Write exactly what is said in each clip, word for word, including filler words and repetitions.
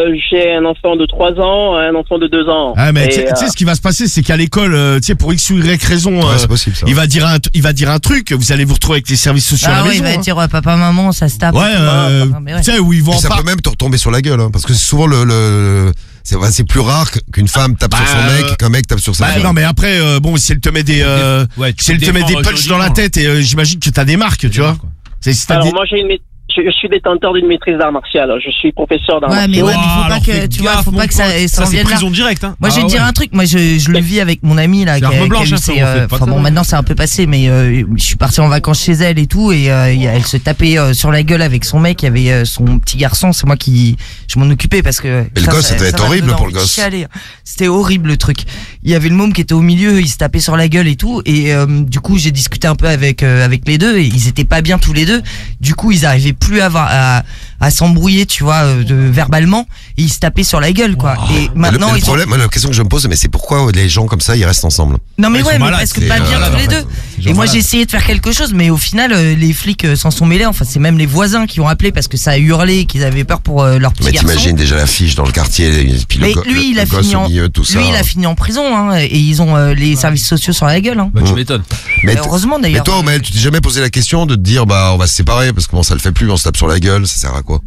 euh, j'ai un enfant de trois ans, un enfant de deux ans. Ah mais tu Et, sais euh, ce qui va se passer, c'est qu'à l'école, euh, tu sais pour X ou Y raison, Ouais, euh, c'est possible, ça. il va dire un, il va dire un truc, vous allez vous retrouver avec les services sociaux à Ah la ouais, maison. il va hein. dire ouais, papa, maman, ça se tape. Ouais, euh, Ah, mais ouais. tu sais où ils vont Mais en ça par- peut même te retomber sur la gueule, hein, parce que c'est souvent le, le c'est ouais, c'est plus rare qu'une femme tape sur Bah, son mec euh, qu'un mec tape sur sa Bah femme. non mais après euh, bon si elle te met des euh, Ouais, tu si elle peux te met des défendre punchs dans la joliment. tête et euh, j'imagine que t'as des marques, tu vois. quoi. C'est si t'as Alors des- moi j'ai une, mait- je, je suis détenteur d'une maîtrise d'art martial. Je suis professeur d'art Ouais, mais martial. ouais, mais faut Oh, pas alors que, fais tu vois, gaffe, faut mon pas que ça, pote. ça Ça en c'est vienne là. prison directe, hein. Moi, je vais Ah te dire ouais. un truc. Moi, je, je le vis avec mon amie là, C'est qui a, arme qui a blanche, eu hein, ses, frérot, euh, faites pas enfin ça, bon, hein. maintenant c'est un peu passé, mais euh, je suis parti en vacances chez elle et tout, et euh, y a- elle se tapait euh, sur la gueule avec son mec. Il y avait euh, son petit garçon. C'est moi qui, je m'en occupais parce que. le gosse, ça devait être m'a horrible donné pour le envie de gosse. chialer. C'était horrible le truc. Il y avait le môme qui était au milieu, il se tapait sur la gueule et tout, et euh, du coup j'ai discuté un peu avec euh, avec les deux, et ils étaient pas bien tous les deux. Du coup ils arrivaient plus à avoir à, à s'embrouiller, tu vois, euh, de, verbalement, et ils se tapaient sur la gueule, quoi. Et Mais le, maintenant mais le ils ont- problème, moi, la question que je me pose, mais c'est pourquoi les gens comme ça, ils restent ensemble. Non mais Ils ouais, sont mais malades, parce que c'est, pas euh, bien malade, tous les en fait. deux. C'est Et moi malade. j'ai essayé de faire quelque chose, mais au final euh, les flics euh, s'en sont mêlés. Enfin c'est même les voisins qui ont appelé parce que ça a hurlé, qu'ils avaient peur pour euh, leur petit Mais garçon. t'imagines déjà l'affiche dans le quartier, et puis le, Mais go- lui, le- il a le gosse fini au en, milieu, tout ça. lui, il a fini en prison, hein, et ils ont euh, les services sociaux sur la gueule. Hein. Bah, tu Mm. m'étonnes. Mais, Mais t- heureusement mais d'ailleurs. toi, Omel, tu t'es jamais posé la question de te dire, bah, on va se séparer parce que bon, ça le fait plus, on se tape sur la gueule, ça sert à quoi?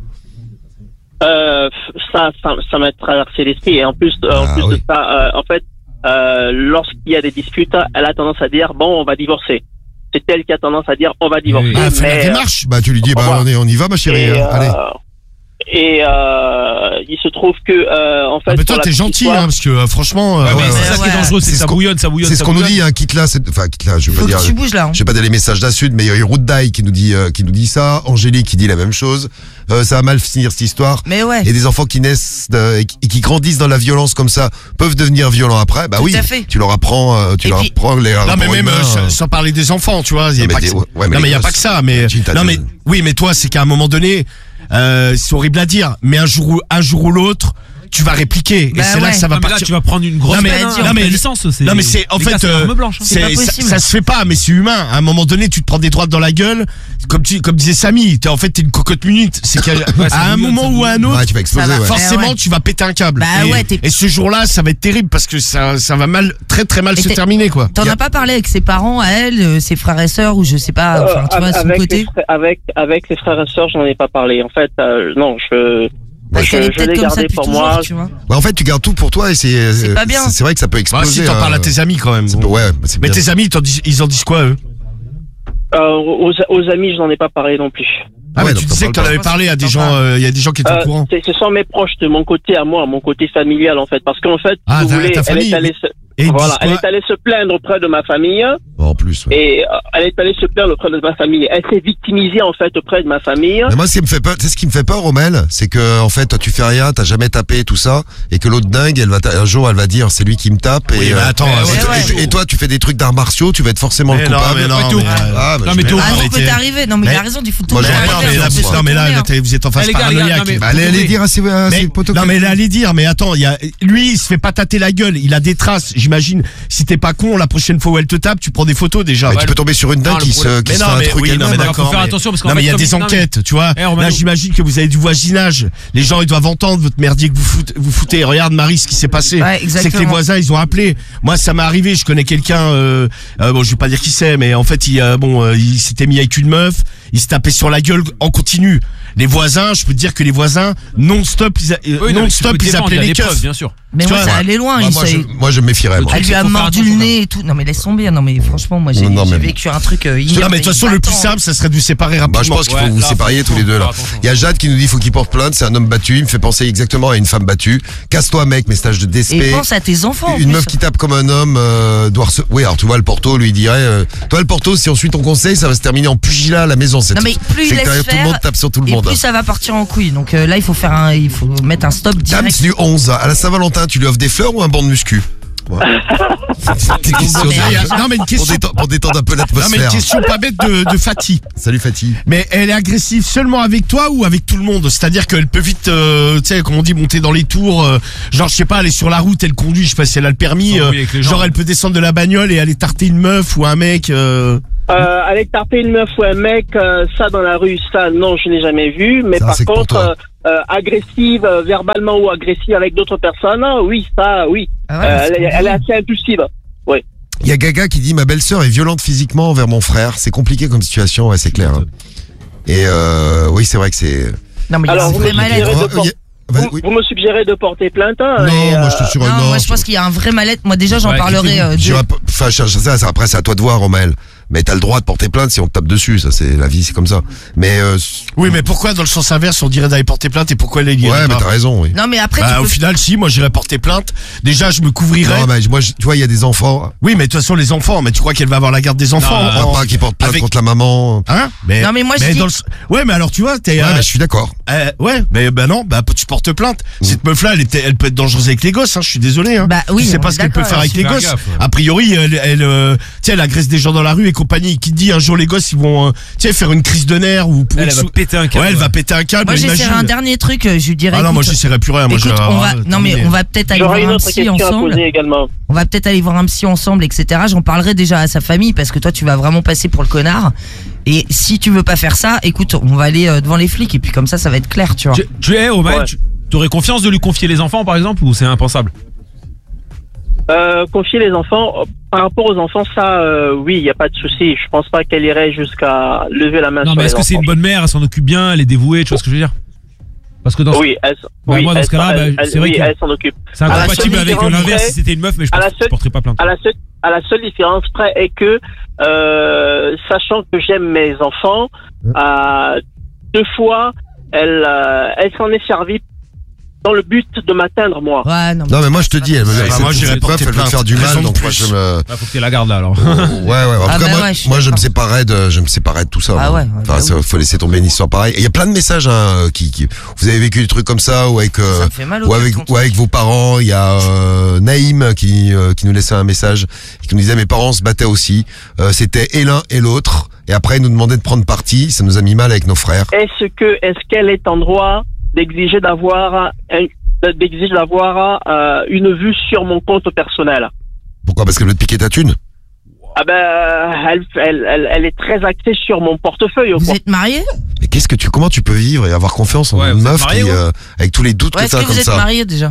Euh, ça, ça, ça m'a traversé l'esprit. Et en plus, euh, en Ah, plus oui. de ça, euh, en fait, euh, lorsqu'il y a des disputes, elle a tendance à dire bon, on va divorcer. C'est elle qui a tendance à dire on va divorcer. Oui. Bah, fais la Mais, démarche. Bah, tu lui dis, bah, Voilà. on, est, on y va, ma chérie, et, hein, euh, allez. et euh, il se trouve que euh, en fait. Ah, mais pour toi la t'es petite gentil histoire- hein, parce que euh, franchement. euh, Ouais, mais ouais, c'est ouais. ça qui est Ouais. dangereux, c'est C'est que ce ça qu'on- bouillonne, ça bouillonne. C'est ce ça qu'on nous bouillonne. dit, hein, quitte là, c'est- enfin, quitte là, je veux Faut pas que dire. tu bouges là. Hein. Je vais pas donner les messages d'un sud, mais il y a Route Dai qui nous dit, euh, qui nous dit ça, Angélique qui dit la même chose. Euh, ça va mal finir cette histoire. Mais ouais. Et des enfants qui naissent de- et qui- et qui grandissent dans la violence comme ça peuvent devenir violents après. Bah Tout oui, à fait. tu leur apprends, euh, tu Et leur puis- apprends les Non mais rapports même humains, euh, sans- euh. sans parler des enfants, tu vois, il y a Non, mais pas des- que... ouais, mais non les mais il y a gosses, pas que ça, mais imagine, t'as non de- mais oui, mais toi c'est qu'à un moment donné, euh, c'est horrible à dire, mais un jour ou un jour ou l'autre, tu vas répliquer Bah et c'est là ouais. que ça va Non, mais là, partir. tu vas prendre une grosse Non, mais- peine, non, hein, mais- ta licence, c'est. Non mais c'est en Les fait gars, c'est euh, arme blanche, hein. C'est pas c'est- ça, possible. ça se fait pas, mais c'est humain. À un moment donné, tu te prends des droites dans la gueule, comme tu comme disait Samy. T'es en fait t'es une cocotte minute. C'est qu'à Ouais, ça à un bouillonne, moment ça ou à un autre, Ouais, tu vas exploser, Ça va. ouais. forcément Ouais, ouais. tu vas péter un câble. Bah et, ouais, t'es- et ce jour-là, ça va être terrible parce que ça ça va mal, très très mal Et se t'es- terminer quoi. T'en Y a- as pas parlé avec ses parents, à elle, euh, ses frères et sœurs, ou je sais pas, Euh, enfin tu vois, à son avec, côté. les frères, avec avec les frères et sœurs, j'en ai pas parlé. En fait, euh, non, je Parce je, qu'elle est je peut-être l'ai comme ça gardé depuis pour toujours, moi. tu vois. Bah, en fait, tu gardes tout pour toi et c'est. C'est pas bien. C'est vrai que ça peut Bah, exploser. si t'en hein. parles à tes amis quand même. C'est- Bon. Ouais, c'est Mais bien. tes amis, ils t'en disent- ils en disent quoi eux? Euh, aux, aux amis, je n'en ai pas parlé non plus. Ah Ouais, mais donc tu t'en disais que t'en parles avais pas. parlé à des T'en gens, parles. euh, il y a des gens qui étaient Euh, au courant. c'est- ce sont mes proches de mon côté à moi, mon côté familial en fait, parce qu'en fait, Ah, si vous ta- voulez, ta elle famille. est allée se, Et ils voilà, disent elle quoi est allée se plaindre auprès de ma famille En plus. Ouais. et euh, elle est allée se plaindre auprès de ma famille. Elle s'est victimisée en fait auprès de ma famille. Mais moi, ce qui me fait peur, c'est ce qui me fait peur, Romel, c'est que en fait, toi, tu fais rien, t'as jamais tapé tout ça, et que l'autre dingue, elle va ta- un jour, elle va dire, c'est lui qui me tape. Oui, et, mais euh, attends, et, euh, toi- ouais. et- et toi, tu fais des trucs d'arts martiaux, tu vas être forcément Mais le non, coupable. mais non, Ouais, t'es au mais, courant. euh, Ah, bah, Non, je mais vais- t'es au Ah, courant. tout peut arrêtez. arriver. Non mais Mais- il a raison, il faut tout Moi, le je- temps mais non, arrêter, mais ça là, peut vous- se non mais là, retourner, là, t'es- vous êtes en face Eh, les gars, les gars, paranoïaque. non, mais- Bah, allez, allez dire à ses, à Mais- ses potos. non mais là, allez dire, mais attends, il y a, lui il se fait pas tâter la gueule, il a des traces, j'imagine. Si t'es pas con, la prochaine fois où elle te tape, tu prends des photos déjà. Mais Ouais, tu peux tomber sur une Non, dingue le qui se, problème- qui Mais se non, fait un mais truc oui, non, elle-même, mais hein. d'accord. Faut faire mais- attention parce qu'en non, mais fait, il y a comme- des non, mais- enquêtes, tu vois. Eh, Romano. Là, j'imagine que vous avez du voisinage. Les gens, ils doivent entendre votre merdier que vous foutez. Vous foutez. Regarde, Marie, ce qui s'est passé. Ouais, c'est que les exactement. voisins, ils ont appelé. Moi, ça m'est arrivé. Je connais quelqu'un. Euh, euh, bon, je vais pas dire qui c'est, mais en fait, il, euh, bon, euh, il s'était mis avec une meuf. Il se tapait sur la gueule en continu. Les voisins, je peux te dire que les voisins, non-stop, ils, a- euh, Oui, non, mais tu non-stop, peux te ils défendre, appelaient il y a les des preuves, keufs. bien sûr. Mais Tu moi vois, ça allait loin, Bah, il moi, s'est- je, moi, je me méfierais, moi. Le elle truc, lui a faut faire mordu le attention, nez et tout. Non mais laisse tomber. Non mais franchement, moi j'ai Non, j'ai mais- vécu un truc. euh, Non, mais de toute façon, le plus simple, ça serait de vous séparer rapidement. Bah, je pense qu'il faut Ouais, vous là, sépariez faut- tous les deux, là. faut faire attention. Il y a Jade qui nous dit, faut qu'il porte plainte, c'est un homme battu, il me fait penser exactement à une femme battue. Casse-toi, mec, message de Et despé. pense à tes enfants. en Une plus. meuf qui tape comme un homme euh, doit rece- Oui, alors tu vois, le Porto lui dirait euh, toi, le Porto, si on suit ton conseil, ça va se terminer en pugilat à la maison. Cette... Non mais plus il C'est que laisse derrière, tout le monde faire, tape sur tout le et monde. plus ça va partir en couille. Donc euh, là il faut faire un, il faut mettre un stop Dams direct. du onze, à la Saint-Valentin, tu lui offres des fleurs ou un banc de muscu? Ouais. C'est une question Non, mais- de- Non, mais une pour, question. détendre, pour détendre un peu Non, mais une l'atmosphère. question pas bête de, de Fatih. Salut Fatih. Mais elle est agressive seulement avec toi ou avec tout le monde? C'est-à-dire qu'elle peut vite, euh, tu sais, comme on dit, monter dans les tours. euh, genre, je sais pas, elle est sur la route, elle conduit, je sais pas si elle a le permis. S'embrouiller euh, avec les gens. genre, elle peut descendre de la bagnole et aller tarter une meuf ou un mec. euh, Euh, aller taper une meuf ou un mec, euh, ça dans la rue, ça non, je n'ai jamais vu. Mais Ça, par c'est pour contre, toi. euh, euh, agressive, euh, verbalement ou agressive avec d'autres personnes, ah, oui, ça, oui. Ah ouais, Euh, c'est elle, est- bon. elle est assez impulsive. Il y a Gaga qui dit ma belle-sœur est violente physiquement envers mon frère. C'est compliqué comme situation, ouais, c'est clair. hein. Et euh, oui, c'est vrai que c'est. Non, mais il y a Alors, un vous vrai me mal-être. suggérez de Oh, porter- y a- Vas-y, Vous, oui. vous me suggérez de porter plainte. hein, Non, et, moi je te euh, suis Non, non. moi je pense qu'il y a un vrai mal-être. Moi déjà j'en Ouais, parlerai. euh, de- J'irai pas- Enfin, ça, ça, ça, après, c'est à toi de voir, Romaël. Mais t'as le droit de porter plainte si on te tape dessus. Ça, c'est la vie, c'est comme ça. Mais euh, Oui, mais pourquoi dans le sens inverse on dirait d'aller porter plainte et pourquoi elle est liée ouais, mais t'as raison. Oui. Non mais après Bah, tu au peux... final, si, moi j'irais porter plainte. Déjà, je me couvrirais. Non, mais moi, je- tu vois, il y a des enfants. Oui, mais de toute façon, les enfants, mais tu crois qu'elle va avoir la garde des enfants Non, en- Papa qui porte plainte avec- contre la maman. Hein mais, Non, mais moi, je dis- dans le- Ouais, mais alors tu vois, t'es. Ouais, euh, mais je suis d'accord. euh, ouais, mais ben non, bah tu portes plainte. Mm. Cette meuf-là, elle, est- elle peut être dangereuse avec les gosses. Hein, je suis désolé. Hein. Bah oui, je sais on pas est ce qu'elle peut d'accord, faire avec faut les faire gosses. gaffe, ouais. A priori, elle, elle, euh, tu sais, elle agresse des gens dans la rue et compagnie. Qui dit un jour les gosses, ils vont, euh, tu sais, faire une crise de nerfs ou pour Elle, une elle va sou- péter un câble. Ouais, elle va péter un câble. Moi j'essaierai imagine. un dernier truc. euh, Je lui dirais. Ah non, moi écoute, j'essaierai plus rien. Moi, écoute, je- on va, ah, non mais terminé. on va peut-être aller J'aurais voir une un autre psy question à ensemble. poser également. On va peut-être aller voir un psy ensemble, et cetera. J'en parlerai déjà à sa famille parce que toi tu vas vraiment passer pour le connard. Et si tu veux pas faire ça, écoute, on va aller euh, devant les flics et puis comme ça, ça va être clair, tu vois. Tu, tu es, Romain, Ouais. tu aurais confiance de lui confier les enfants, par exemple, ou c'est impensable? Euh, confier les enfants, euh, par rapport aux enfants, ça, euh, oui, il n'y a pas de souci. Je pense pas qu'elle irait jusqu'à lever la main Non, sur mais les est-ce que c'est enfants. une bonne mère? Elle s'en occupe bien, elle est dévouée, tu vois ce que je veux dire? Parce que dans ce- Oui, elle, Bah, oui, moi, dans elle- ce cas-là, elle- bah, elle- c'est vrai oui, que- elle s'en occupe. c'est à la incompatible seule avec différence l'inverse près- si c'était une meuf, mais je à pense la que je seule- porterai pas plainte. À la seule, à la seule différence près est que, euh, sachant que j'aime mes enfants, euh, deux fois, elle, euh, elle s'en est servie dans le but de m'atteindre, moi. Ouais, non. Non, mais moi je te dis, elle, Ouais, cette- moi, j'irais cette porter meuf, elle veut te faire du plainte. mal, Raison de donc moi plus. je me. Bah, faut que tu la gardes là alors. Ouais, ouais. En Ah tout bah cas, moi, ouais, je suis moi je me d'accord. séparais de, je me séparais de tout ça. Ah moi. ouais, ouais, Enfin, bah ça, faut laisser tomber une histoire pareille. Et il y a plein de messages, hein, qui, qui, vous avez vécu des trucs comme ça, ou avec, euh, Ça me fait mal au ou cœur, avec, ton ou avec vos parents. Il y a euh, Naïm qui, euh, qui nous laissait un message, qui nous disait mes parents se battaient aussi. Euh, C'était et l'un et l'autre. Et après, ils nous demandaient de prendre parti. Ça nous a mis mal avec nos frères. Est-ce que, est-ce qu'elle est en droit d'exiger d'avoir, un- d'exiger d'avoir euh, une vue sur mon compte personnel? Pourquoi? Parce qu'elle veut te piquer ta thune. Ah ben, elle, elle, elle, elle est très axée sur mon portefeuille. Vous quoi. êtes mariés? Mais qu'est-ce que tu, comment tu peux vivre et avoir confiance en Ouais, une vous êtes meuf mariés, qui, ouais. euh, avec tous les doutes Ouais, que est-ce t'as que comme vous êtes ça? mariés déjà?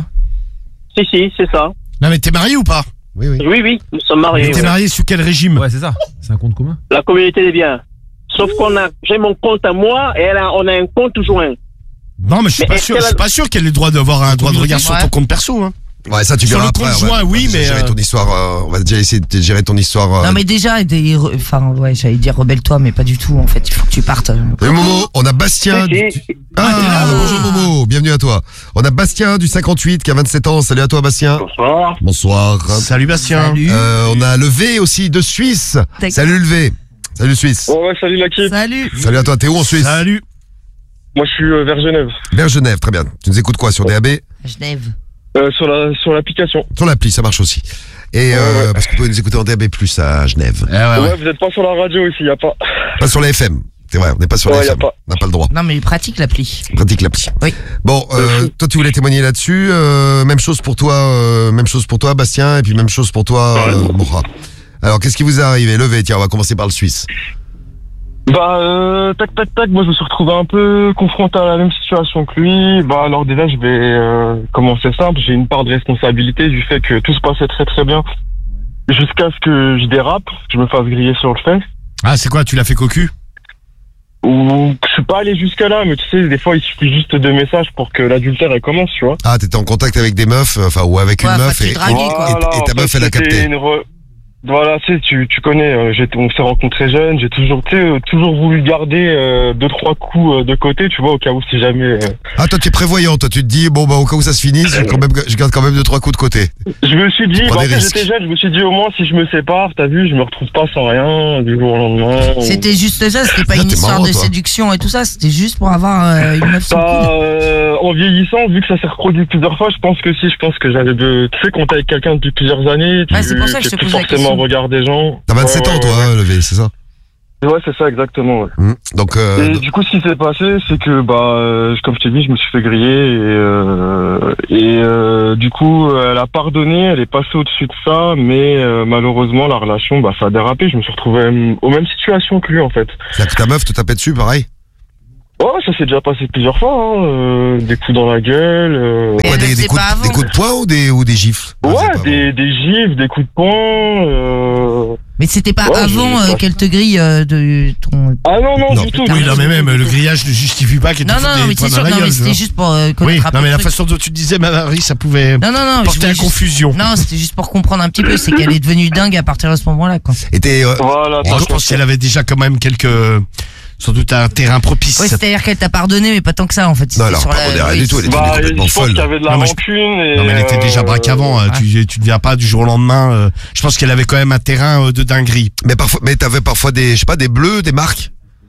Si, si, c'est ça. Non, mais t'es marié ou pas? Oui, oui. Oui, oui, nous sommes mariés. Mais t'es ouais. marié sous quel régime? Ouais, c'est ça. C'est un compte commun. La communauté des biens. Sauf qu'on a, j'ai mon compte à moi et elle a, on a un compte joint. Non, mais je suis Mais pas est-ce sûr. qu'elle Je a- suis pas sûr qu'elle ait le droit d'avoir un droit de regard sur Ouais. ton compte perso. Hein. Ouais, ça tu Sur verras le après. conjoint, ouais. oui, On va mais, gérer euh, ton histoire. euh, on va déjà essayer de gérer ton histoire. euh, Non mais déjà, des, re- enfin ouais, j'allais dire rebelle-toi, mais pas du tout. En fait, il faut que tu partes. Salut Momo, on a Bastien. Si, du- si. Ah, t'es là, bonjour Momo, bienvenue à toi. On a Bastien du cinquante-huit qui a vingt-sept ans. Salut à toi Bastien. Bonsoir. Bonsoir. Salut Bastien. Salut. Euh, on a le V aussi de Suisse. Tac. Salut le V. Salut Suisse. Ouais, ouais, salut l'équipe. Salut. Salut à toi, t'es où en Suisse? Salut. Moi, je suis euh, vers Genève. Vers Genève, très bien. Tu nous écoutes quoi sur D A B? Genève. Euh, sur la sur l'application. Sur l'appli, ça marche aussi. Et Ouais, euh, ouais. parce que vous pouvez nous écouter en D A B plus à Genève. Eh ouais, Ouais, ouais. vous êtes pas sur la radio ici, y a pas. Pas sur la F M. C'est vrai, on n'est pas sur Ouais, la y a F M. pas. On n'a pas le droit. Non mais pratique l'appli. Pratique l'appli. Oui. Bon, euh, toi tu voulais témoigner là-dessus. euh, même chose pour toi, euh, même chose pour toi, Bastien, et puis même chose pour toi, euh, Moura. Alors, qu'est-ce qui vous est arrivé? Levez, tiens, on va commencer par le Suisse. Bah, euh, tac, tac, tac, moi je me suis retrouvé un peu confronté à la même situation que lui. Bah, alors déjà, je vais euh, commencer simple. J'ai une part de responsabilité du fait que tout se passait très très bien. Jusqu'à ce que je dérape, que je me fasse griller sur le fait. Ah, c'est quoi? Tu l'as fait cocu? Ou je suis pas allé jusqu'à là, mais tu sais, des fois il suffit juste de messages pour que l'adultère elle commence, tu vois. Ah, t'étais en contact avec des meufs, euh, enfin, ou avec une Ouais, meuf, enfin, tu et, draguais, et- quoi. et- et ta en meuf, fait, elle a c'était capté. une re- Voilà, tu sais, tu, tu connais, euh, j'étais- on s'est rencontrés jeunes, j'ai toujours, tu sais, euh, toujours voulu garder euh, deux trois coups euh, de côté, tu vois, au cas où si jamais. euh, Ah, toi, tu es prévoyant, toi, tu te dis, bon, bah, au cas où ça se finisse, je, quand même, je garde quand même deux, trois coups de côté. Je me suis dit, prends bah, des quand risques. j'étais jeune, je me suis dit au moins si je me sépare, t'as vu, je me retrouve pas sans rien du jour au lendemain. C'était juste ça, c'était pas Ah, une t'es histoire marrant, de toi. séduction et tout ça, c'était juste pour avoir euh, une meuf sous le Bah, coude. euh, en vieillissant, vu que ça s'est reproduit plusieurs fois, je pense que si, je pense que j'avais de, tu sais, quand t'es avec quelqu'un depuis plusieurs années, tu Ouais, c'est pour ça que je te plus pose la forcément question. au regard des gens. T'as vingt-sept Ouais, ans, ouais, toi, ouais. hein, Levé, c'est ça? Ouais, c'est ça, exactement, ouais. Hum. Donc, euh, Et du coup, ce qui s'est passé, c'est que, bah, euh, comme je t'ai dit, je me suis fait griller et, euh, Et euh, du coup, elle a pardonné, elle est passée au-dessus de ça, mais euh, malheureusement, la relation, bah, ça a dérapé. Je me suis retrouvé euh, aux mêmes situations que lui, en fait. C'est-à-dire que ta meuf te tapait dessus, pareil? Ouais, ça s'est déjà passé plusieurs fois, hein. euh, des coups dans la gueule. Euh... Et Ouais, elle des, le des, faisait coups pas de, des avant. coups de poing ou des, ou des gifles? Ouais, Ah, c'est pas des, des gifs, des coups de poing. Euh... Mais c'était pas Ouais, avant je- euh, qu'elle te grille euh, de ton. Ah non, non, Non. du tout. Oui, du non, tout, mais du même tout, le du tout. grillage ne justifie pas qu'elle te Non, foute non, des mais poings c'est dans sûr, la non, gueule, mais tu c'était vois. juste pour euh, Oui, connaître un peu non, mais le la truc. façon dont tu disais, Marie, ça pouvait Non, non, non, je porter voulais à juste- confusion. Non, c'était juste pour comprendre un petit peu, c'est qu'elle est devenue dingue à partir de ce moment-là, quoi. Et t'es, euh, Voilà, Moi, t'as je pense compris. qu'elle avait déjà quand même quelques, sans doute un terrain propice. Ouais, c'est-à-dire qu'elle t'a pardonné, mais pas tant que ça, en fait. non, C'était elle a sur pas la- pardonné rien oui, du tout, elle était Bah, complètement je pense folle. qu'il y avait de la Non, mais je- rancune. Et, Non, mais elle était déjà euh, braque avant. euh, Tu, tu deviens pas du jour au lendemain. euh, Je pense qu'elle avait quand même un terrain euh, de dinguerie. Mais parfois, mais t'avais parfois des, je sais pas, des bleus, des marques?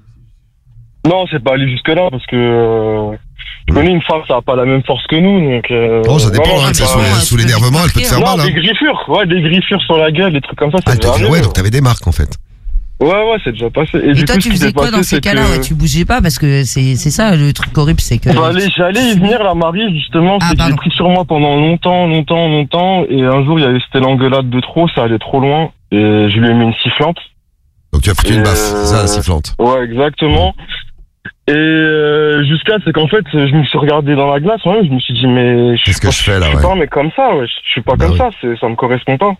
Non, c'est pas allé jusque-là, parce que... Euh... Je connais une femme, ça a pas la même force que nous, donc... Euh... Oh, ça dépend, non, hein, c'est que ça pas- sous, ouais, sous tu peux l'énervement, elle peut te vite faire Non, mal, hein. des griffures, ouais, des griffures sur la gueule, des trucs comme ça, Ah, c'est t'es- déjà arrivé. ouais, donc t'avais des marques, en fait. Ouais, ouais, c'est déjà passé. Et, Et du toi, coup, tu ce qui faisais s'est quoi passé, dans ces c'est cas-là? que- Ouais, tu bougeais pas parce que c'est c'est ça le truc horrible, c'est que. J'allais, j'allais y venir, la Marie, justement, Ah, c'est que j'ai pardon. pris sur moi pendant longtemps, longtemps, longtemps, et un jour, il y avait, c'était l'engueulade de trop, ça allait trop loin, et je lui ai mis une sifflante. Donc tu as foutu une Et baffe, c'est ça, la sifflante. Ouais, exactement. Et euh, jusqu'à, c'est qu'en fait, je me suis regardé dans la glace, ouais, je me suis dit, mais je Qu'est-ce suis que pas, je fais, là, je suis ouais. pas un mec comme ça, ouais, je suis pas Bah comme oui. ça, c'est, ça me correspond pas.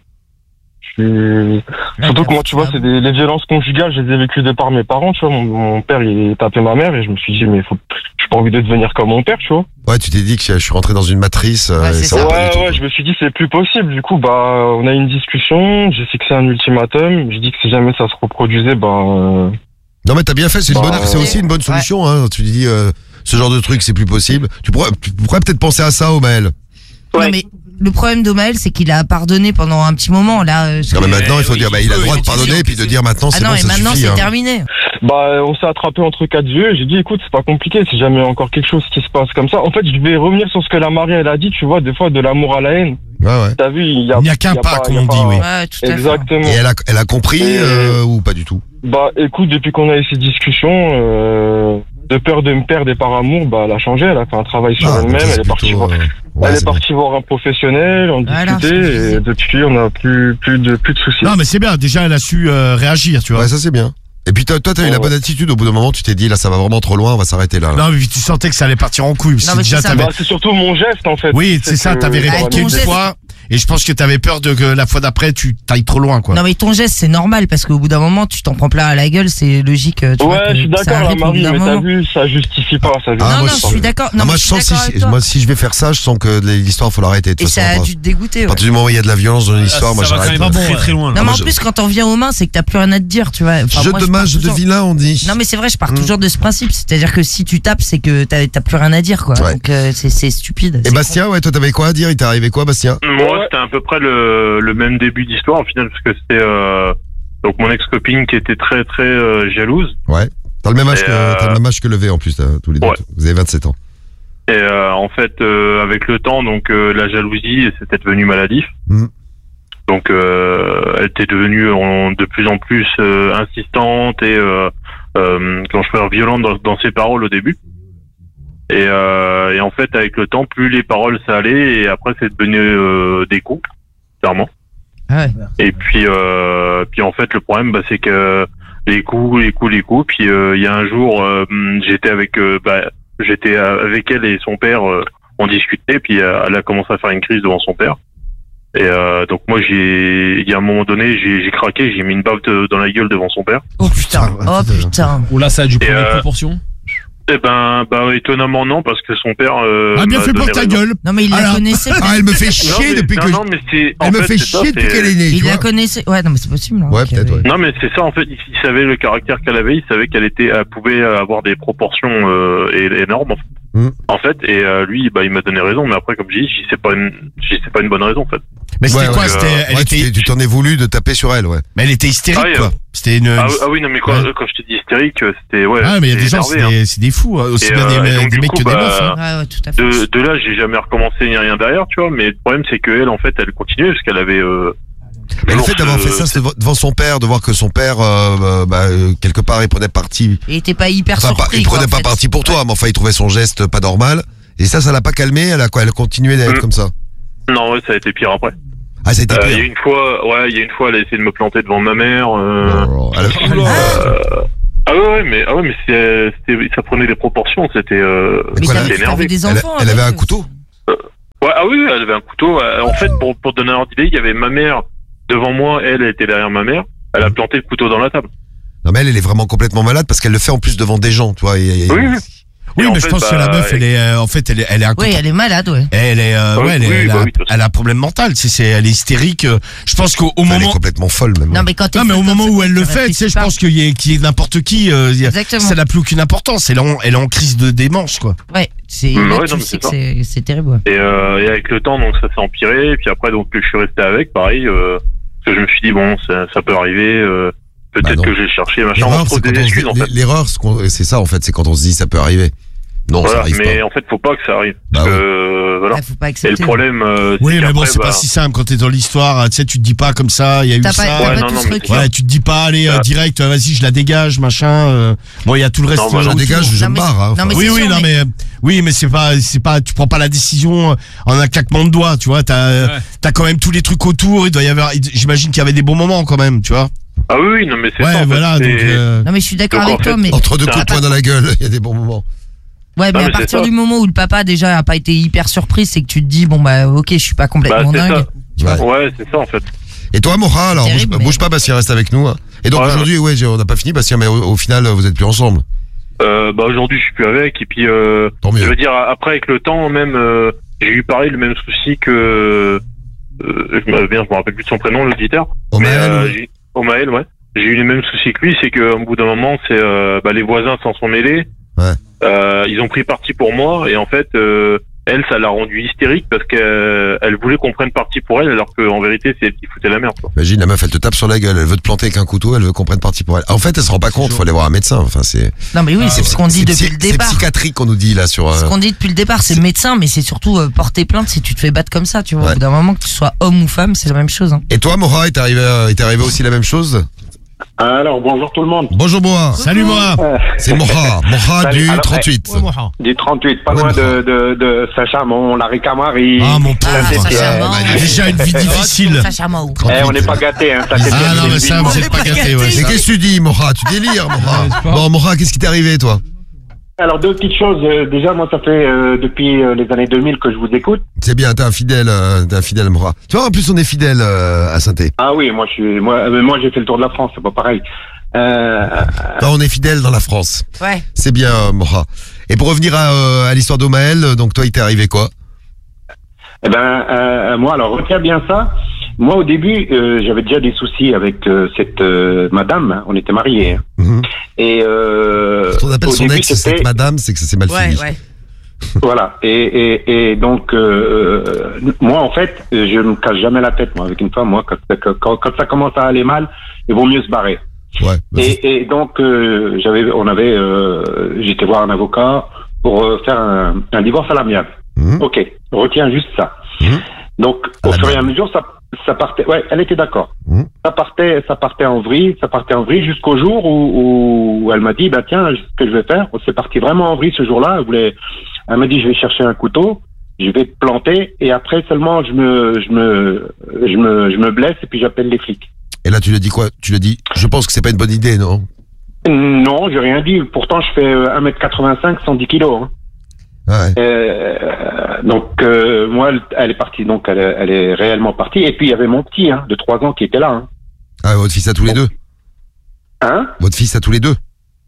Je suis... Surtout que moi, tu vois, c'est des, les violences conjugales, je les ai vécues de par mes parents, tu vois, mon, mon père, il tapait ma mère, et je me suis dit, mais faut, j'ai pas envie de devenir comme mon père, tu vois. Ouais, tu t'es dit que je suis rentré dans une matrice, euh, Ouais, et c'est ça ça. va pas Ouais, du tout, ouais, quoi. je me suis dit c'est plus possible. Du coup, bah, on a eu une discussion. J'ai fixé un ultimatum. J'ai dit que si jamais ça se reproduisait, bah, euh, Non, mais t'as bien fait, c'est une Bah, bonne, c'est aussi une bonne solution, hein. Tu dis, euh, ce genre de truc, c'est plus possible. Tu pourrais, tu pourrais peut-être penser à ça, Omaël. Non, Ouais. mais le problème d'Omaël, c'est qu'il a pardonné pendant un petit moment, là. euh, Non, mais parce que- maintenant, il faut oui, dire, bah, il il a le peut, droit de il pardonner, peut, et puis de dire maintenant, Ah c'est non, bon, et ça maintenant, suffit, c'est hein. terminé. bah, on s'est attrapé entre quatre yeux. J'ai dit, écoute, c'est pas compliqué. Si jamais il y a encore quelque chose qui se passe comme ça, en fait, je vais revenir sur ce que la Marie elle a dit. Tu vois, des fois, de l'amour à la haine. Ouais, ouais. T'as vu, il y a, Il n'y a qu'un il y pas, il comme y a on dit, pas- oui. Ouais, tout à fait. Exactement. Et elle a, elle a compris, Et- euh, ou pas du tout? Bah, écoute, depuis qu'on a eu ces discussions, euh, de peur de me perdre et par amour, bah, elle a changé. Elle a fait un travail sur Ah, donc elle-même. ça, Elle c'est est partie plutôt, voir. euh, ouais, elle est c'est bien. partie voir un professionnel, on Voilà, discutait, c'est ce que je disais. et depuis, on a plus, plus de, plus de soucis. Non, mais c'est bien. Déjà, elle a su euh, réagir, tu vois. Ouais, ça c'est bien. Et puis toi, toi, t'as eu la Ouais. bonne attitude. Au bout d'un moment, tu t'es dit, là, ça va vraiment trop loin, on va s'arrêter là. là. Non, mais tu sentais que ça allait partir en couille. parce Non, que mais déjà, c'est ça. t'avais- Bah, c'est surtout mon geste, en fait. Oui, c'est ça. que- T'avais Bah, répliqué ton une geste- fois, et je pense que t'avais peur de que la fois d'après, tu t'ailles trop loin, quoi. Non, mais ton geste, c'est normal, parce qu'au bout d'un moment, tu t'en prends plein à la gueule, c'est logique. Tu vois, Ouais, que je suis ça d'accord, la arrive au bout Marie, d'un mais t'as moment. vu, ça justifie pas, ça justifie Ah, non, moi, non, je je suis d'accord. Non, moi, mais je je sens suis d'accord si, avec toi. moi, si je vais faire ça, je sens que l'histoire, faut l'arrêter. De Et toute ça façon, a à dû te dégoûter. ouais. partir du moment où il y a de la violence dans une histoire, moi, ça va quand j'arrête. même pas très très loin. là. Non, mais moi, en je- plus, quand t'en viens aux mains, c'est que t'as plus rien à te dire, tu vois. Enfin, Jeu moi, de je pars main, jeu de toujours- vilain, on dit. Non, mais c'est vrai, je pars Mm. toujours de ce principe. C'est-à-dire que si tu tapes, c'est que t'as t'as plus rien à dire, quoi. Ouais. Donc, euh, c'est c'est stupide. Et C'est Bastien, ouais, toi, t'avais quoi à dire? Il t'est arrivé quoi, Bastien? Moi, c'était à peu près le, le même début d'histoire, au final, parce que c'était euh, donc mon ex-copine qui était très très euh, jalouse. Ouais. T'as le même âge Et, que, euh, t'as le même âge que Levé, en plus, là, tous les deux. Ouais. Vous avez vingt-sept ans. Et euh, en fait, euh, avec le temps, donc euh, la jalousie, c'était devenu maladif. Mhm. Donc, euh, elle était devenue en- de plus en plus euh, insistante et euh, euh, quand je peux dire violente dans, dans ses paroles au début. Et, euh, et en fait, avec le temps, plus les paroles ça allait, et après, c'est devenu euh, des coups, clairement. Ah ouais. Et puis, euh, puis en fait, le problème, bah, c'est que les coups, les coups, les coups. Puis euh, il y a un jour, euh, j'étais avec, euh, bah, j'étais avec elle et son père, euh, on discutait. Puis euh, elle a commencé à faire une crise devant son père. Et euh, donc moi, j'ai, il y a un moment donné, j'ai, j'ai craqué, j'ai mis une baffe de- dans la gueule devant son père. Oh putain, oh putain. Ou là, ça a dû prendre Et, des euh, proportions. Eh ben, bah étonnamment non, parce que son père. Euh, Ah, bien m'a fait pour donné ta raison. gueule. Non, mais il la Alors. connaissait. Ah, elle me fait Non, chier mais- depuis non, que. non, mais c'est. en Elle me fait c'est ça, chier c'est- depuis qu'elle est née, tu Il la vois. connaissait. Ouais, non, mais c'est possible. hein, Ouais, qu'il y peut-être, avait- ouais. Non, mais c'est ça en fait. Il, il savait le caractère qu'elle avait. Il savait qu'elle était, elle pouvait avoir des proportions euh, é- énormes. En fait. Mm. En fait, et euh, lui, bah, il m'a donné raison. Mais après, comme je dis, j'y sais pas une, j'y sais pas une bonne raison en fait. Mais c'était Ouais, quoi ouais, C'était, euh, elle Ouais, tu était, t'es- tu t'en es voulu de taper sur elle, ouais. mais elle était hystérique, Ah, oui, quoi. euh. C'était une. Ah, oui- ah oui, non, mais quand, Ouais. quand je te dis hystérique, euh, c'était ouais. Ah, mais il y a des gens, c'était c'est énervé, des, c'est des fous, hein, aussi Et, bien euh, des, et donc, des du mecs coup, que des bah, meufs. Hein. Ouais, ouais, tout à fait. De, de là, j'ai jamais recommencé ni rien derrière, tu vois. Mais le problème, c'est que elle, en fait, elle continuait parce qu'elle avait. Euh, Mais le toujours fait d'avoir ce- fait ça devant- devant son père, de voir que son père, euh, euh, bah, euh, quelque part, il prenait parti. Il était pas hyper Enfin, pas- surpris. il quoi, prenait en pas fait. parti pour toi, mais enfin, il trouvait son geste pas normal. Et ça, ça l'a pas calmé. Elle a quoi? Elle a continué d'être Mm. comme ça. Non, ouais, ça a été pire après. Ah, ça a été Euh, pire. Il y a une fois, ouais, il y a une fois, elle a essayé de me planter devant ma mère. Euh, Oh, elle a- euh, ah ouais, ouais, mais ah ouais, mais c'est, c'était, ça prenait des proportions. C'était, euh, Mais Mais quoi, t'as- elle- c'était t'avais énervé. des elle, enfants. elle avait un avec- couteau. Ouais, ah oui, oui, elle avait un couteau. Euh, En fait, pour pour te donner un ordre d'idée, il y avait ma mère devant moi, elle, elle était derrière ma mère. Elle a planté le couteau dans la table. Non, mais elle, elle est vraiment complètement malade parce qu'elle le fait en plus devant des gens, tu vois. et- et- Oui, oui. Oui, Et en mais je fait, pense que bah, la meuf, elle est, euh, en fait, elle est, elle est Oui, incompétente. elle est malade, ouais. Elle est, euh, Oui, ouais, elle, est- oui, elle, bah a, oui, de toute façon. elle a un problème mental. C'est, c'est, elle est hystérique. euh, Je pense qu'au au Enfin, elle est moment, complètement folle, même. Non, mais quand t'es non, mais au folle moment comme où ça, elle le tu fait, tu sais, réfléchis je pas. pense qu'il y ait, qu'il y ait n'importe qui. Euh, y a- Exactement. ça n'a plus aucune importance. Elle est en, elle est en crise de démence, quoi. Ouais, c'est Mm, là ouais, que non, tu mais sais c'est que ça. c'est c'est terrible. Ouais. Et, euh, et avec le temps, donc ça s'est empiré. Et puis après, donc je suis resté avec, pareil. Euh, parce que je me suis dit bon, ça, ça peut arriver. Euh, Bah peut-être non. que j'ai cherché machin. On L'erreur, se trouve c'est quand des on se excuses en dit- fait. l'erreur, c'est qu'on- c'est ça, en fait, c'est quand on se dit ça peut arriver. Non, ça Voilà, arrive mais pas. en fait, faut pas que ça arrive. Bah Parce ouais. que, euh, voilà. Ouais, faut pas Et accepter. le problème, euh, Oui, c'est mais bon, qu'après, c'est bah, pas si simple quand t'es dans l'histoire. Tu sais, tu te dis pas comme ça, il y a eu T'as ça. pas, t'as Ouais, pas non, tout non, ce mais recul. Ouais, tu te dis pas, allez, euh, Ah. direct, euh, vas-y, je la dégage, machin. euh. Bon, il y a tout le reste. Non, bah, euh, Je la autour. dégage, je Non, me mais barre. c'est- hein, non, enfin. mais Oui, c'est oui, sûr, non, mais- mais oui, mais c'est pas, c'est pas, tu prends pas la décision euh, en un claquement de doigts, tu vois. T'as, Ouais. t'as quand même tous les trucs autour. Il doit y avoir, j'imagine qu'il y avait des bons moments quand même, tu vois. Ah oui, oui, non, mais c'est Ouais, ça. en fait, voilà. c'est- Donc, euh, Non, mais je suis d'accord Donc, avec en toi, fait, mais. Entre deux Ça coups de va poing dans la gueule, il y a des bons moments. Ouais, mais Non, à mais c'est partir ça. du moment où le papa déjà a pas été hyper surpris, c'est que tu te dis bon bah ok, je suis pas complètement Bah, c'est dingue. ça. Ouais. Ouais, c'est ça en fait. Et toi, Moha, alors, Terrible, bouge, mais- bouge pas, Bastien, reste avec nous. hein. Et donc, Ouais. aujourd'hui, ouais, j'ai- on n'a pas fini, Bastien, mais au, au final, vous êtes plus ensemble. Euh, bah aujourd'hui, je suis plus avec. Et puis, euh, Tant mieux. je veux dire, après avec le temps, même, euh, j'ai eu pareil le même souci que. Euh, je me bien, je me rappelle plus de son prénom, l'auditeur. Mais, Omaël, euh, ouais. j'ai- Omaël, ouais. J'ai eu les mêmes soucis que lui, c'est qu'au bout d'un moment, c'est euh, bah, les voisins s'en sont mêlés. Ouais. Euh, ils ont pris parti pour moi et en fait, euh, elle, ça l'a rendue hystérique parce qu'elle elle voulait qu'on prenne parti pour elle, alors qu'en vérité, c'est elle qui foutait la merde. Quoi. Imagine, la meuf, elle te tape sur la gueule, elle veut te planter avec un couteau, elle veut qu'on prenne parti pour elle. En fait, elle se rend pas compte, faut aller voir un médecin. Enfin, c'est. Non mais oui, c'est ce qu'on dit c'est depuis psy- le départ. C'est psychiatrique qu'on nous dit là sur. Ce euh, qu'on dit depuis le départ, c'est médecin, mais c'est surtout euh, porter plainte si tu te fais battre comme ça, tu vois. Ouais. Au bout d'un moment, que tu sois homme ou femme, c'est la même chose. Hein. Et toi, Moha, il t'est arrivé, euh, il t'est arrivé aussi la même chose? Alors, bonjour tout le monde. Bonjour, Moha. salut moi. C'est Moha. Moha Salut. du Alors, trente-huit. Ouais, moi, Du trente-huit, pas Ouais, loin bah. de, de, de Saint-Chamond, la Ricamarie. Ah mon pauvre. Ah, c'était, Sacha euh, Mao. magnifique. Déjà une vie difficile. Sacha Mao. Eh, on n'est pas gâtés, hein. Ça, c'est Ah bien, non, mais c'est ça, une vous vie. êtes pas pas gâtés, ouais. Mais qu'est-ce que tu dis, Moha? Tu délires, Moha. Ouais, c'est pas- Bon, Moha, qu'est-ce qui t'est arrivé, toi? Alors, deux petites choses. Euh, Déjà, moi, ça fait euh, depuis euh, les années deux mille que je vous écoute. C'est bien, t'es un fidèle, euh, t'es un fidèle, Moha. Tu vois, en plus, on est fidèle euh, à Saint-Étienne. Ah oui, moi, je suis, moi, euh, moi, j'ai fait le tour de la France, c'est pas pareil. Euh, Enfin, on est fidèle dans la France. Ouais. C'est bien, euh, Moha. Et pour revenir à, euh, à l'histoire d'Omaël, euh, donc toi, il t'est arrivé quoi? eh ben, euh, moi, alors, retiens bien ça. Moi, au début, euh, j'avais déjà des soucis avec euh, cette euh, madame. hein. On était mariés. hein. Mhm. Et euh, Quand on appelle au son début, ex c'était- cette madame, c'est que ça s'est mal Ouais, fini. ouais. Voilà. Et, et, et donc, euh, moi, en fait, je ne me casse jamais la tête, moi, avec une femme. Moi, quand, quand, quand ça commence à aller mal, il vaut mieux se barrer. Ouais. bah, c'est- Et, et donc, euh, j'avais, on avait, euh, j'étais voir un avocat pour euh, faire un, un divorce à l'amiable. Mhm. Ok, retiens juste ça. Mhm. Donc, À au fur et à l'amiable. mesure, ça, ça partait. Ouais, elle était d'accord. Mhm. Ça partait, ça partait en vrille, ça partait en vrille jusqu'au jour où, où elle m'a dit, bah tiens, ce que je vais faire, c'est parti vraiment en vrille ce jour-là. Elle voulait, elle m'a dit, je vais chercher un couteau, je vais te planter, et après seulement je me, je me, je me, je me blesse et puis j'appelle les flics. Et là, tu lui as dit quoi? Tu lui as dit, je pense que c'est pas une bonne idée, non? Non, j'ai rien dit. Pourtant, je fais euh, un mètre quatre-vingt-cinq, cent dix kilos. Hein. Ouais. Euh, donc euh, moi, elle, elle est partie. Donc elle, est- elle est réellement partie. Et puis il y avait mon petit, hein, de trois ans, qui était là. Hein. Ah, votre fils à tous les deux? Hein Votre fils à tous les deux?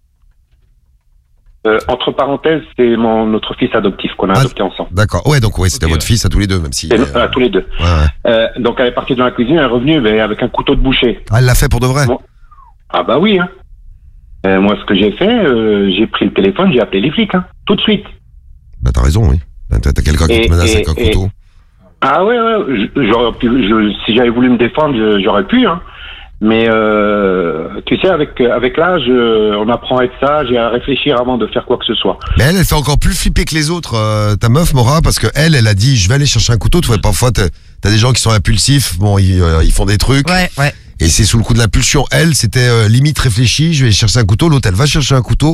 Euh, entre parenthèses, c'est mon notre fils adoptif qu'on a Ah. adopté ensemble. D'accord. Ouais, donc ouais, c'était Ok, votre ouais. fils à tous les deux, même si. Et, euh, euh, tous les deux. ouais, ouais. Euh, donc elle est partie dans la cuisine, elle est revenue mais avec un couteau de boucher. Ah, elle l'a fait pour de vrai? Bon. Ah bah oui. Hein. Euh, moi, ce que j'ai fait, euh, j'ai pris le téléphone, j'ai appelé les flics, hein, tout de suite. Bah, t'as raison, oui. Bah, T'as t'as quelqu'un qui Et- te menace et- avec un et- couteau. Ah ouais, ouais. je- J'aurais pu, je, si j'avais voulu me défendre, je- j'aurais pu. Hein. Mais euh, tu sais, avec avec l'âge, euh, on apprend à être sage et à réfléchir avant de faire quoi que ce soit. Mais elle, elle fait encore plus flipper que les autres, euh, ta meuf, Mora, parce que elle, elle a dit, je vais aller chercher un couteau. Tu vois, parfois, t'as t'as des gens qui sont impulsifs, bon, ils, euh, ils font des trucs, Ouais, ouais. et c'est sous le coup de l'impulsion. Elle, c'était euh, limite réfléchi, je vais chercher un couteau. L'autre, elle va chercher un couteau,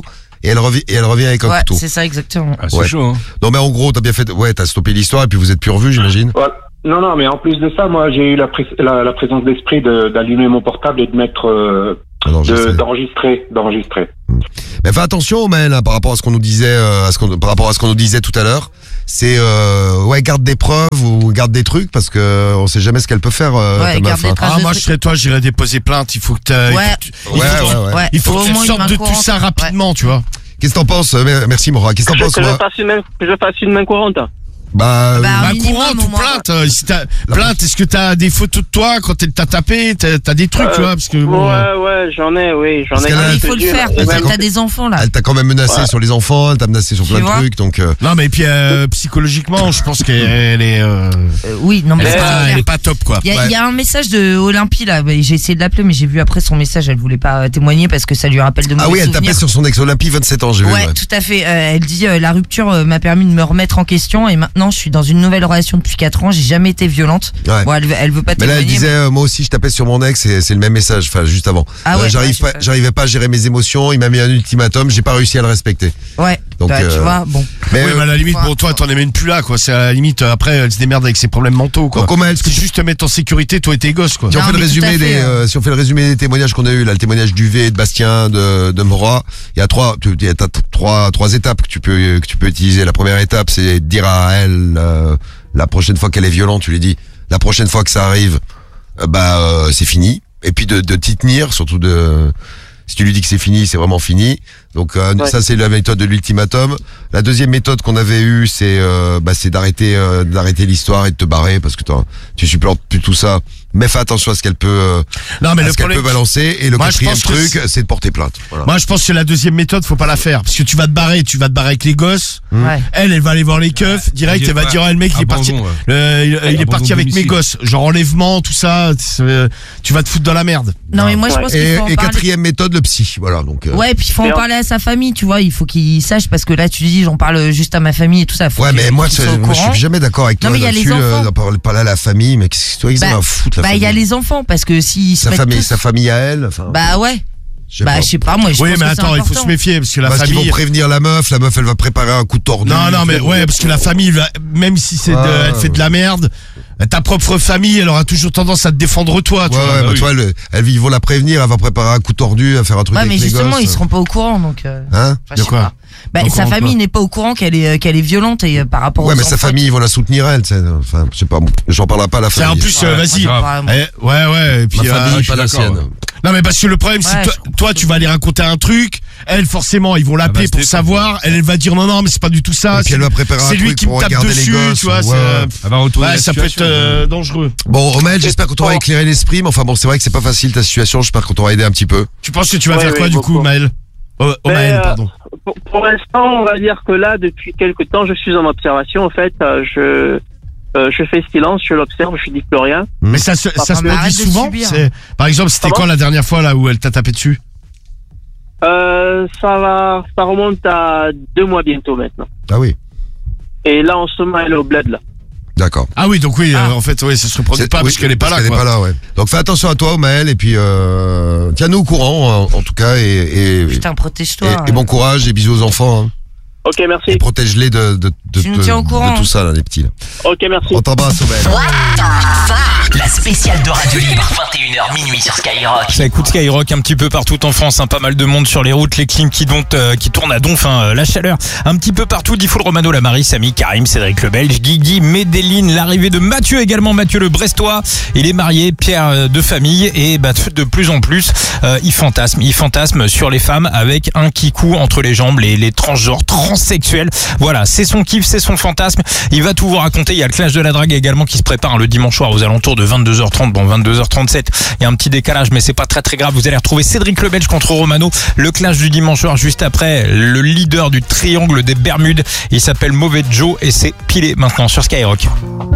et elle revient, et elle revient avec un Ouais, couteau. c'est ça exactement. Ah, c'est Ouais. chaud, hein. Non, mais en gros, t'as bien fait, ouais, t'as stoppé l'histoire et puis vous êtes plus revus, j'imagine. Ouais. Non, non, mais en plus de ça, moi, j'ai eu la, pré- la, la présence d'esprit de, d'allumer mon portable et de mettre, euh, Alors, je de, sais. d'enregistrer, d'enregistrer. Mais fais attention, Maël, hein, par rapport à ce qu'on nous disait, euh, à ce qu'on, par rapport à ce qu'on nous disait tout à l'heure. C'est, euh, ouais, garde des preuves ou garde des trucs parce que on sait jamais ce qu'elle peut faire, euh, Ouais, ta garde meuf, des hein. traces Ah, de moi, je trucs. serais toi, j'irais déposer plainte. Il faut que t'as- il Ouais. faut que tu- il Ouais, faut que- ouais, ouais. il faut Au que tu moins une sortes main de tout courante. ça rapidement, tu vois. Qu'est-ce que t'en penses? Euh, Merci, Maura. Qu'est-ce que t'en Que penses, je toi? fasse une main, que je fasse une main courante. Bah, Bah, euh, un Bah, minimum, courante au ou moins. plainte, euh, si t'as, plainte, est-ce que t'as des photos de toi quand elle t'a tapé? T'as, t'as des trucs, tu vois, parce que bon. euh, Ouais, ouais, j'en ai, oui, j'en Parce ai. qu'elle a- Ah, je il te faut le jure. faire Et parce même- que t'as des enfants là. elle t'a quand même menacé Ouais. sur les enfants, elle t'a menacé sur Tu plein de vois trucs, donc. euh, Non, mais puis euh, psychologiquement, je pense qu'elle est, euh, Euh, oui, non mais elle est c'est pas, clair. elle est pas top, quoi. Il y, a- Ouais. il y a un message de Olympie là, mais j'ai essayé de l'appeler mais j'ai vu après son message, elle voulait pas témoigner parce que ça lui rappelle de mauvais Ah oui, elle souvenirs. tapait sur son ex Olympie, vingt-sept ans, j'ai vu. Ouais, ouais. tout à fait. Euh, elle dit euh, la rupture euh, m'a permis de me remettre en question et maintenant je suis dans une nouvelle relation depuis quatre ans, j'ai jamais été violente. Ouais. Bon, elle, veut- elle veut pas Mais là, témoigner. elle disait, euh, moi aussi, je tapais sur mon ex, et c'est le même message, enfin, juste avant. Ah ouais, Euh, j'arrive ouais, pas, j'ai pas- j'arrivais pas à gérer mes émotions, il m'a mis un ultimatum, j'ai pas réussi à le respecter. mais- Ouais. Donc, Bah, tu euh, vois, bon. Mais, Oui, euh, mais à la limite, Ouais. bon, toi, t'en es même plus là, quoi. C'est à la limite, euh, après, elle se démerde avec ses problèmes mentaux, quoi. donc, comment elle, C'est juste te mettre en sécurité, toi et tes gosses, quoi. si on Non, fait le mais tout à résumé fait, des, hein. euh, si on fait le résumé des témoignages qu'on a eu là, le témoignage d'Uvé, de Bastien, de, de Mora, il y a trois, tu- il y a t- trois, trois étapes que tu peux, que tu peux utiliser. La première étape, c'est de dire à elle, euh, la prochaine fois qu'elle est violente, tu lui dis, la prochaine fois que ça arrive, euh, bah, euh, c'est fini. Et puis de, de t'y tenir, surtout de, si tu lui dis que c'est fini, c'est vraiment fini. Donc euh, Ouais. ça c'est la méthode de l'ultimatum. La deuxième méthode qu'on avait eue, c'est euh, bah, c'est d'arrêter euh, d'arrêter l'histoire et de te barrer parce que t'en- tu supportes plus tout ça. Mais fais attention à ce qu'elle peut euh, Non, mais à le ce qu'elle problème, peut balancer. Et le Moi, je quatrième pense que truc, c'est- c'est de porter plainte. Voilà. moi, je pense que la deuxième méthode, faut pas la faire. Parce que tu vas te barrer, tu vas te barrer avec les gosses. Ouais. Elle, elle va aller voir les keufs. Direct, Ouais. elle va dire, ah, le mec, il est parti, Abandon, ouais. euh, il, il est Abandon parti de avec mes domicile. gosses. Genre enlèvement, tout ça. c'est- Tu vas te foutre dans la merde. Non, mais moi je Ouais. pense qu'il Et, faut en et parler. quatrième méthode, le psy. Voilà. Donc. euh, Ouais, puis il faut en Mais en- parler à sa famille, tu vois, il faut qu'il sache parce que là tu dis j'en parle juste à ma famille et tout ça. Faut Ouais, qu'il- mais moi, qu'il c'est- soit au moi, je courant. suis jamais d'accord avec Non, toi mais il y a les là-dessus. enfants. Euh, parler parler à la famille, mais qu'est-ce que toi, ils ont Bah, à foutre la Bah il y a famille. les enfants parce que s'ils se Sa mettent famille, tous- sa famille à elle. Enfin, Bah ouais. je sais Bah pas. je sais pas moi je Oui, pense mais que c'est attends, il faut important. se méfier parce que la Parce qu'ils famille. vont prévenir la meuf, la meuf elle va préparer un coup tordu. Non, non, mais ouais, parce que la famille, va- même si c'est de- Ouais. elle fait de la merde, ta propre famille, elle aura toujours tendance à te défendre toi, tu Ouais, vois. ouais, bah bah, oui. tu vois, le- elle, ils vont la prévenir, elle va préparer un coup tordu, à faire un truc Ouais avec mais les justement gosses. ils seront pas au courant donc. euh, Hein? enfin, je De sais quoi pas. Bah Au sa courant de famille quoi n'est pas au courant qu'elle est qu'elle est violente et euh, par rapport Ouais, aux mais sa enfants famille, ils vont la soutenir elle, tu sais. Enfin, je sais pas, bon, j'en parlerai pas à la C'est en famille. plus, euh, Ouais, vas-y. moi, j'en parle, Eh, ouais, ouais, et puis, Ma euh, famille, je suis pas la d'accord, sienne. ouais. non, mais parce que le problème, c'est Ouais, que toi, je comprends toi, tu vas aller raconter un truc, elle, forcément, ils vont l'appeler va se pour défendre. savoir, elle, elle va dire non, non, mais c'est pas du tout ça. Et puis c'est- elle va préparer un c'est lui truc qui me pour tape regarder les dessus, gosses, tu vois, ouais, c'est, ouais. euh, Elle va retourner ouais, la ça peut être situation. euh, dangereux. Bon, Romain, j'espère qu'on t'aura éclairé l'esprit, mais enfin bon, c'est vrai que c'est pas facile ta situation, j'espère qu'on t'aura aidé un petit peu. Tu penses que tu vas Ouais, faire ouais, quoi, du coup, beaucoup. Maël? Oh, oh, Ben, Maël, euh, pardon. Pour, pour l'instant, on va dire que là, depuis quelques temps, je suis en observation. En fait, euh, je euh, je fais silence, je l'observe, je dis plus rien. Mais ça se, ça se mais produit arrête de souvent? subir. C'est- Par exemple, c'était Comment quand la dernière fois, là, où elle t'a tapé dessus? Euh, ça va, ça remonte à deux mois bientôt maintenant. Ah oui, Et là, en ce moment, elle est au bled là. d'accord. Ah oui, donc oui, Ah. euh, en fait, oui, ça se reproduit C'est- pas oui, parce qu'elle est pas là, parce qu'elle quoi. est pas là, ouais. Donc fais attention à toi, Maël, et puis euh, tiens-nous au courant, en, en tout cas, et, et, Putain protège-toi. et- et bon courage, et bisous aux enfants, hein. Ok, merci. Et protège-les de, de, de, Tu nous de- tiens au courant, de tout hein. ça, là, les petits. Là. Ok, merci. On t'embrasse, Maël. La spéciale de Radio Libre, vingt et une heures minuit sur Skyrock. Ça écoute Skyrock un petit peu partout en France, hein, pas mal de monde sur les routes, les clims qui, dont, euh, qui tournent à donf, hein, euh, la chaleur un petit peu partout. Diffoul Romano, la Marie, Samy, Karim, Cédric le Belge, Guigui, Medellin, l'arrivée de Mathieu également, Mathieu le Brestois. Il est marié, père euh, de famille et bah, de plus en plus euh, il fantasme, il fantasme sur les femmes avec un kikou entre les jambes, les, les transgenres, transsexuels. Voilà, c'est son kiff, c'est son fantasme. Il va tout vous raconter. Il y a le clash de la drague également qui se prépare le dimanche soir aux alentours de vingt-deux heures trente. Bon, vingt-deux heures trente-sept. Il y a un petit décalage, mais c'est pas très très grave. Vous allez retrouver Cédric le Belge contre Romano. Le clash du dimanche soir juste après. Le leader du triangle des Bermudes. Il s'appelle Mauvais Joe et c'est pilé maintenant sur Skyrock.